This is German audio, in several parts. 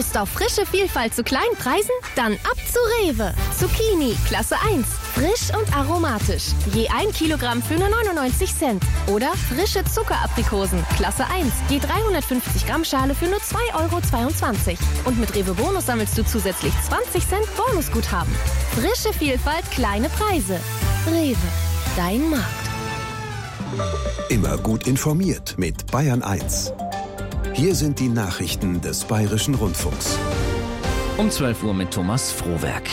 Lust auf frische Vielfalt zu kleinen Preisen? Dann ab zu Rewe. Zucchini, Klasse 1. Frisch und aromatisch. Je 1 Kilogramm für nur 99 Cent. Oder frische Zuckeraprikosen, Klasse 1. Je 350 Gramm Schale für nur 2,22 €. Und mit Rewe Bonus sammelst du zusätzlich 20 Cent Bonusguthaben. Frische Vielfalt, kleine Preise. Rewe, dein Markt. Immer gut informiert mit Bayern 1. Hier sind die Nachrichten des Bayerischen Rundfunks. Um 12 Uhr mit Thomas Frohwerk.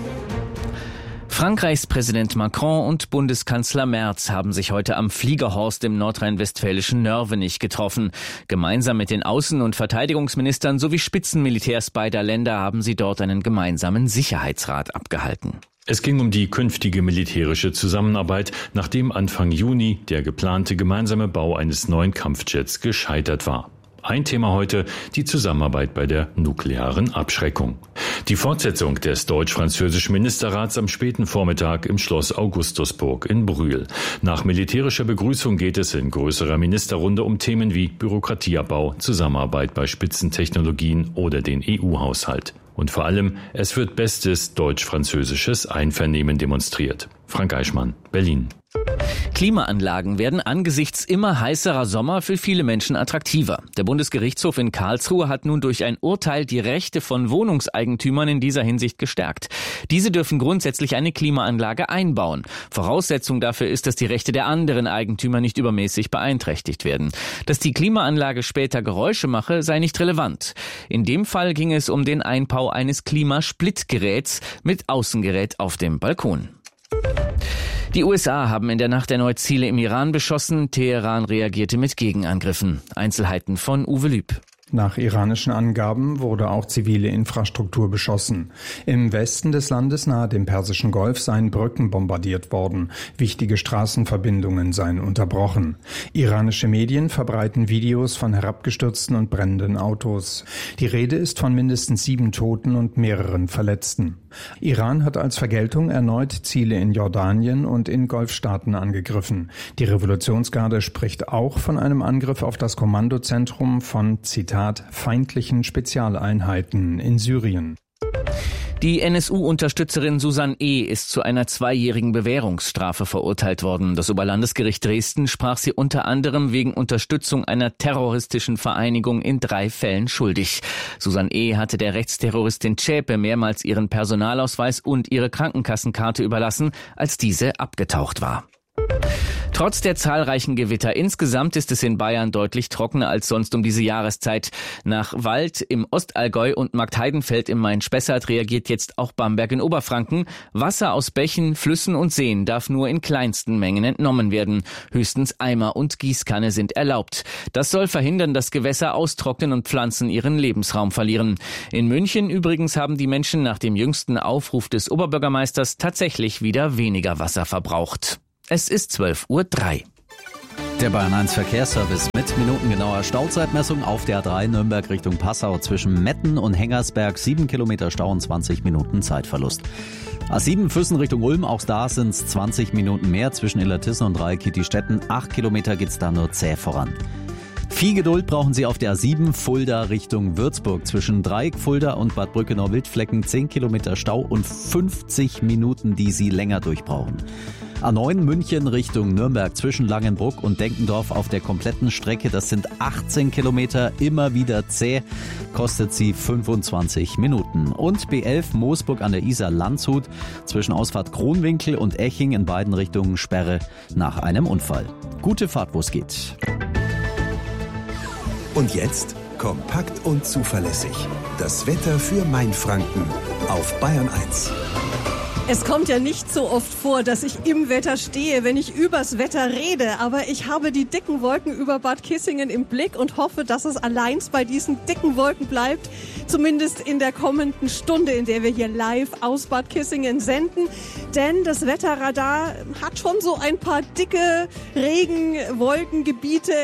Frankreichs Präsident Macron und Bundeskanzler Merz haben sich heute am Fliegerhorst im nordrhein-westfälischen Nörvenich getroffen. Gemeinsam mit den Außen- und Verteidigungsministern sowie Spitzenmilitärs beider Länder haben sie dort einen gemeinsamen Sicherheitsrat abgehalten. Es ging um die künftige militärische Zusammenarbeit, nachdem Anfang Juni der geplante gemeinsame Bau eines neuen Kampfjets gescheitert war. Ein Thema heute, die Zusammenarbeit bei der nuklearen Abschreckung. Die Fortsetzung des deutsch-französischen Ministerrats am späten Vormittag im Schloss Augustusburg in Brühl. Nach militärischer Begrüßung geht es in größerer Ministerrunde um Themen wie Bürokratieabbau, Zusammenarbeit bei Spitzentechnologien oder den EU-Haushalt. Und vor allem, es wird bestes deutsch-französisches Einvernehmen demonstriert. Frank Eichmann, Berlin. Klimaanlagen werden angesichts immer heißerer Sommer für viele Menschen attraktiver. Der Bundesgerichtshof in Karlsruhe hat nun durch ein Urteil die Rechte von Wohnungseigentümern in dieser Hinsicht gestärkt. Diese dürfen grundsätzlich eine Klimaanlage einbauen. Voraussetzung dafür ist, dass die Rechte der anderen Eigentümer nicht übermäßig beeinträchtigt werden. Dass die Klimaanlage später Geräusche mache, sei nicht relevant. In dem Fall ging es um den Einbau eines Klimasplittgeräts mit Außengerät auf dem Balkon. Die USA haben in der Nacht erneut Ziele im Iran beschossen. Teheran reagierte mit Gegenangriffen. Einzelheiten von Uwe Lüb. Nach iranischen Angaben wurde auch zivile Infrastruktur beschossen. Im Westen des Landes nahe dem Persischen Golf seien Brücken bombardiert worden. Wichtige Straßenverbindungen seien unterbrochen. Iranische Medien verbreiten Videos von herabgestürzten und brennenden Autos. Die Rede ist von mindestens 7 Toten und mehreren Verletzten. Iran hat als Vergeltung erneut Ziele in Jordanien und in Golfstaaten angegriffen. Die Revolutionsgarde spricht auch von einem Angriff auf das Kommandozentrum von, Zitat, feindlichen Spezialeinheiten in Syrien. Die NSU-Unterstützerin Susanne E. ist zu einer 2-jährigen Bewährungsstrafe verurteilt worden. Das Oberlandesgericht Dresden sprach sie unter anderem wegen Unterstützung einer terroristischen Vereinigung in 3 Fällen schuldig. Susanne E. hatte der Rechtsterroristin Zschäpe mehrmals ihren Personalausweis und ihre Krankenkassenkarte überlassen, als diese abgetaucht war. Trotz der zahlreichen Gewitter insgesamt ist es in Bayern deutlich trockener als sonst um diese Jahreszeit. Nach Wald im Ostallgäu und Marktheidenfeld im Main-Spessart reagiert jetzt auch Bamberg in Oberfranken. Wasser aus Bächen, Flüssen und Seen darf nur in kleinsten Mengen entnommen werden. Höchstens Eimer und Gießkanne sind erlaubt. Das soll verhindern, dass Gewässer austrocknen und Pflanzen ihren Lebensraum verlieren. In München übrigens haben die Menschen nach dem jüngsten Aufruf des Oberbürgermeisters tatsächlich wieder weniger Wasser verbraucht. Es ist 12:03 Uhr. Der Bayern 1 Verkehrsservice mit minutengenauer Stauzeitmessung auf der A3 Nürnberg Richtung Passau zwischen Metten und Hengersberg. 7 Kilometer Stau und 20 Minuten Zeitverlust. A7 Füssen Richtung Ulm, auch da sind es 20 Minuten mehr zwischen Illertissen und Dreieck-Kietistetten. 8 Kilometer geht's da nur zäh voran. Viel Geduld brauchen Sie auf der A7 Fulda Richtung Würzburg. Zwischen Dreieck, Fulda und Bad Brückenau-Wildflecken 10 Kilometer Stau und 50 Minuten, die Sie länger durchbrauchen. A9 München Richtung Nürnberg zwischen Langenbruck und Denkendorf auf der kompletten Strecke. Das sind 18 Kilometer, immer wieder zäh, kostet Sie 25 Minuten. Und B11 Moosburg an der Isar Landshut zwischen Ausfahrt Kronwinkel und Eching in beiden Richtungen Sperre nach einem Unfall. Gute Fahrt, wo es geht. Und jetzt kompakt und zuverlässig. Das Wetter für Mainfranken auf Bayern 1. Es kommt ja nicht so oft vor, dass ich im Wetter stehe, wenn ich übers Wetter rede. Aber ich habe die dicken Wolken über Bad Kissingen im Blick und hoffe, dass es allein bei diesen dicken Wolken bleibt. Zumindest in der kommenden Stunde, in der wir hier live aus Bad Kissingen senden. Denn das Wetterradar hat schon so ein paar dicke Regenwolkengebiete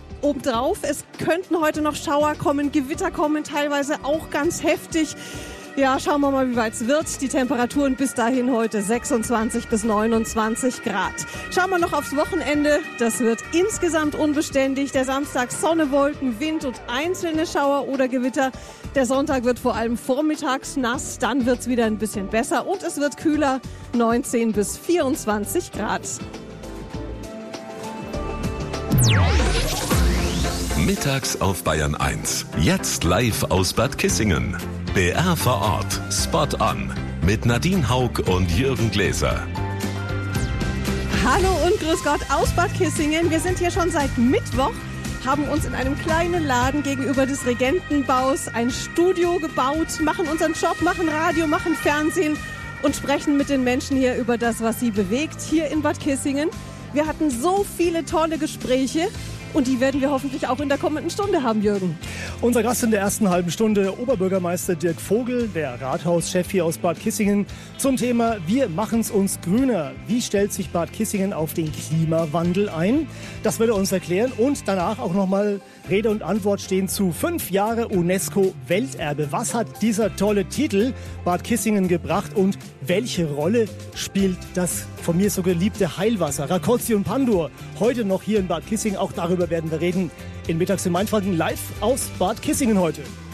obendrauf. Es könnten heute noch Schauer kommen, Gewitter kommen, teilweise auch ganz heftig. Ja, schauen wir mal, wie weit es wird. Die Temperaturen bis dahin heute 26 bis 29 Grad. Schauen wir noch aufs Wochenende. Das wird insgesamt unbeständig. Der Samstag Sonne, Wolken, Wind und einzelne Schauer oder Gewitter. Der Sonntag wird vor allem vormittags nass. Dann wird es wieder ein bisschen besser und es wird kühler. 19 bis 24 Grad. Mittags auf Bayern 1. Jetzt live aus Bad Kissingen. BR vor Ort. Spot on. Mit Nadine Haug und Jürgen Gläser. Hallo und grüß Gott aus Bad Kissingen. Wir sind hier schon seit Mittwoch, haben uns in einem kleinen Laden gegenüber des Regentenbaus ein Studio gebaut, machen unseren Job, machen Radio, machen Fernsehen und sprechen mit den Menschen hier über das, was sie bewegt, hier in Bad Kissingen. Wir hatten so viele tolle Gespräche. Und die werden wir hoffentlich auch in der kommenden Stunde haben, Jürgen. Unser Gast in der ersten halben Stunde, Oberbürgermeister Dirk Vogel, der Rathauschef hier aus Bad Kissingen, zum Thema Wir machen's uns grüner. Wie stellt sich Bad Kissingen auf den Klimawandel ein? Das wird er uns erklären und danach auch nochmal Rede und Antwort stehen zu 5 Jahre UNESCO-Welterbe. Was hat dieser tolle Titel Bad Kissingen gebracht und welche Rolle spielt das von mir so geliebte Heilwasser, Rakozzi und Pandur, heute noch hier in Bad Kissingen? Auch darüber werden wir reden in Mittags in Mainfranken live aus Bad Kissingen heute.